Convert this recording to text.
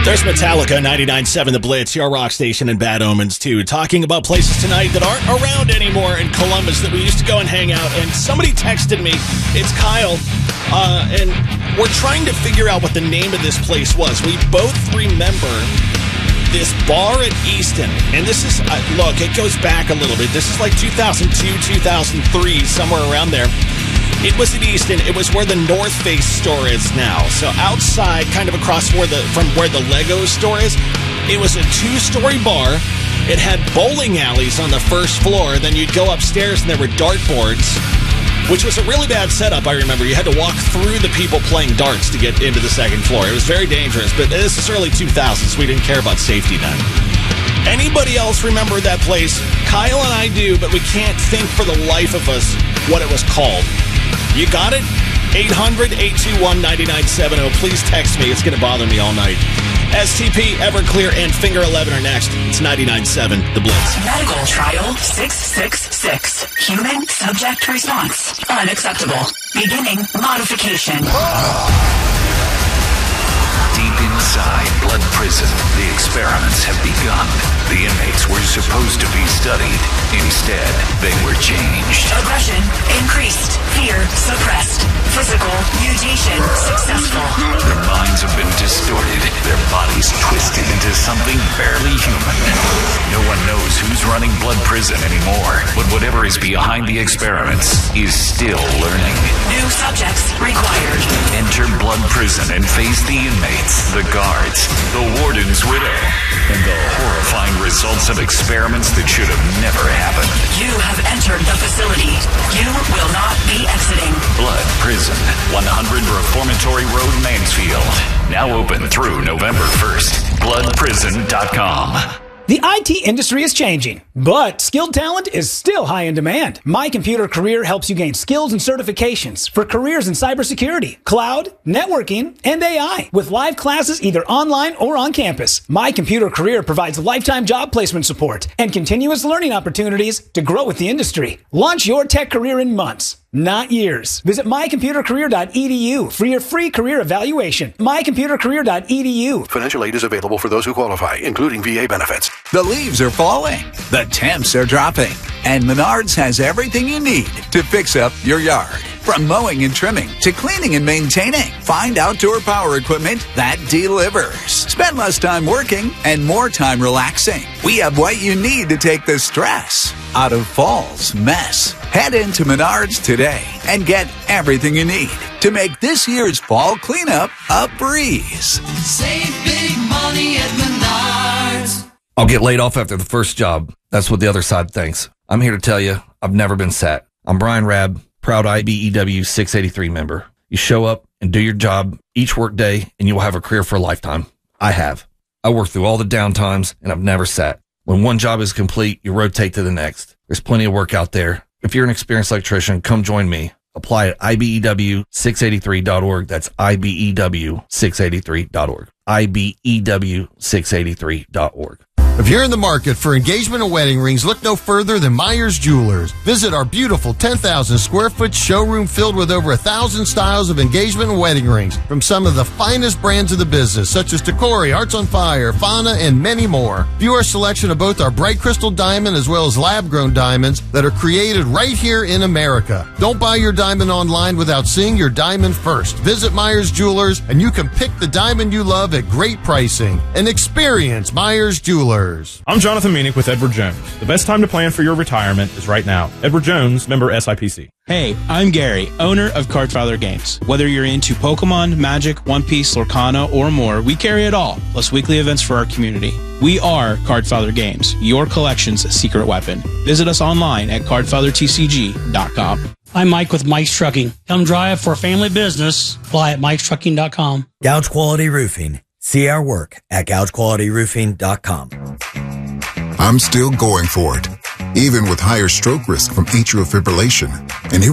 There's Metallica, 99.7 The Blitz, your rock station, and Bad Omens, too. Talking about places tonight that aren't around anymore in Columbus that we used to go and hang out. And somebody texted me, it's Kyle, and we're trying to figure out what the name of this place was. We both remember this bar at Easton. And this is, look, it goes back a little bit. This is like 2002, 2003, somewhere around there. It was at Easton. It was where the North Face store is now. So outside, kind of across from where the Lego store is, it was a two-story bar. It had bowling alleys on the first floor. Then you'd go upstairs and there were dartboards, which was a really bad setup, I remember. You had to walk through the people playing darts to get into the second floor. It was very dangerous, but this is early 2000s. We didn't care about safety then. Anybody else remember that place? Kyle and I do, but we can't think for the life of us what it was called. You got it? 800-821-9970. Please text me. It's going to bother me all night. STP, Everclear, and Finger 11 are next. It's 99.7 The Blitz. Medical trial 666. Human subject response. Unacceptable. Beginning modification. Deep inside Blood Prison, the experiments have begun. The inmates were supposed to be studied. Instead, they were changed. Aggression increased. Fear suppressed. Physical mutation successful. Their minds have been distorted. Their bodies twisted into something barely human. No one knows who's running Blood Prison anymore. But whatever is behind the experiments is still learning. New subjects required. Enter Blood Prison and face the inmates, the guards, the warden's widow, and the horrifying results of experiments that should have never happened. You have entered the facility. You will not be exiting. Blood Prison, 100 Reformatory Road, Mansfield. Now open through November 1st. BloodPrison.com. The IT industry is changing, but skilled talent is still high in demand. My Computer Career helps you gain skills and certifications for careers in cybersecurity, cloud, networking, and AI. With live classes either online or on campus, My Computer Career provides lifetime job placement support and continuous learning opportunities to grow with the industry. Launch your tech career in months, not years. Visit mycomputercareer.edu for your free career evaluation. mycomputercareer.edu. Financial aid is available for those who qualify, including VA benefits. The leaves are falling, the temps are dropping, and Menards has everything you need to fix up your yard. From mowing and trimming to cleaning and maintaining, find outdoor power equipment that delivers. Spend less time working and more time relaxing. We have what you need to take the stress out of fall's mess. Head into Menards today and get everything you need to make this year's fall cleanup a breeze. Save big money at Menards. I'll get laid off after the first job. That's what the other side thinks. I'm here to tell you, I've never been sat. I'm Brian Rabb, proud IBEW 683 member. You show up and do your job each work day, and you will have a career for a lifetime. I have. I worked through all the downtimes, and I've never sat. When one job is complete, you rotate to the next. There's plenty of work out there. If you're an experienced electrician, come join me. Apply at IBEW683.org. That's IBEW683.org. IBEW683.org. If you're in the market for engagement and wedding rings, look no further than Myers Jewelers. Visit our beautiful 10,000 square foot showroom filled with over 1,000 styles of engagement and wedding rings from some of the finest brands of the business, such as Tacori, Hearts on Fire, Fauna, and many more. View our selection of both our bright crystal diamond as well as lab-grown diamonds that are created right here in America. Don't buy your diamond online without seeing your diamond first. Visit Myers Jewelers and you can pick the diamond you love at great pricing. And experience Myers Jewelers. I'm Jonathan Meanick with Edward Jones. The best time to plan for your retirement is right now. Edward Jones, member SIPC. Hey, I'm Gary, owner of Cardfather Games. Whether you're into Pokemon, Magic, One Piece, Lorcana, or more, we carry it all, plus weekly events for our community. We are Cardfather Games, your collection's secret weapon. Visit us online at cardfathertcg.com. I'm Mike with Mike's Trucking. Come drive for a family business. Apply at Mike'sTrucking.com. Gouge Quality Roofing. See our work at GougeQualityRoofing.com. I'm still going for it, even with higher stroke risk from atrial fibrillation. And